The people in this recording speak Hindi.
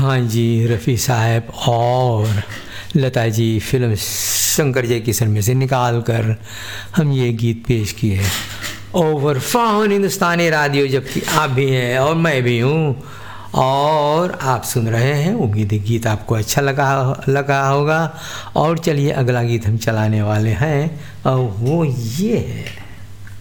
हाँ जी, रफ़ी साहब और लता जी फिल्म शंकर जयकिशन में से निकाल कर हम ये गीत पेश किए ओवर फ़ोन हिंदुस्तानी रेडियो, जबकि आप भी हैं और मैं भी हूँ और आप सुन रहे हैं। उम्मीद है गीत आपको अच्छा लगा होगा। और चलिए अगला गीत हम चलाने वाले हैं और वो ये है।